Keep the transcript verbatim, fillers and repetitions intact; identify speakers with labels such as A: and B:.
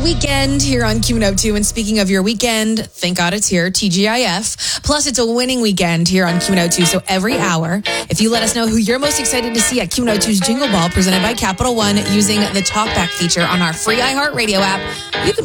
A: weekend here on Q one oh two. And speaking of your weekend, thank God it's here, T G I F. Plus, it's a winning weekend here on Q one oh two. So every hour, if you let us know who you're most excited to see at Q one oh two's Jingle Ball presented by Capital One using the Talkback feature on our free iHeartRadio app, you can